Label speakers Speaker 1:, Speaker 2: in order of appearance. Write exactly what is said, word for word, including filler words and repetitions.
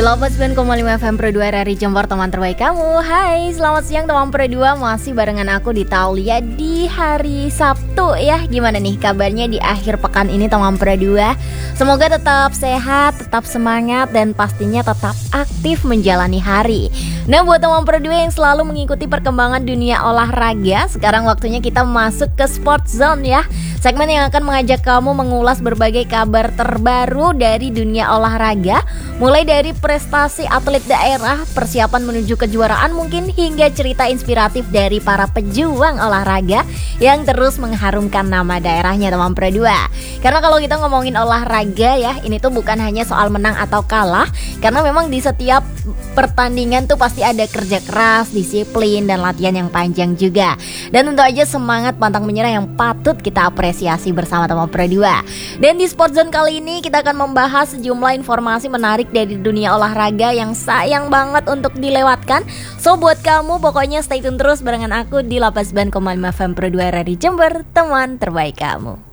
Speaker 1: delapan puluh sembilan koma lima F M Pro dua R R I Jember, teman terbaik kamu. Hai, selamat siang teman Pro dua. Masih barengan aku di Taulia di hari Sabtu ya. Gimana nih kabarnya di akhir pekan ini teman Pro dua? Semoga tetap sehat, tetap semangat, dan pastinya tetap aktif menjalani hari. Nah, buat teman Pro dua yang selalu mengikuti perkembangan dunia olahraga, sekarang waktunya kita masuk ke Sport Zone ya. Segmen yang akan mengajak kamu mengulas berbagai kabar terbaru dari dunia olahraga, mulai dari prestasi atlet daerah, persiapan menuju kejuaraan mungkin, hingga cerita inspiratif dari para pejuang olahraga yang terus mengharumkan nama daerahnya teman Pro dua. Karena kalau kita ngomongin olahraga ya, ini tuh bukan hanya soal menang atau kalah, karena memang di setiap pertandingan tuh pasti ada kerja keras, disiplin, dan latihan yang panjang juga. Dan tentu aja semangat pantang menyerah yang patut kita apresiasi bersama teman Pro dua. Dan di Sport Zone kali ini kita akan membahas sejumlah informasi menarik dari dunia olahraga yang sayang banget untuk dilewatkan. So buat kamu pokoknya stay tune terus barengan aku di delapan puluh sembilan koma lima F M Pro dua R R I Jember, teman terbaik kamu.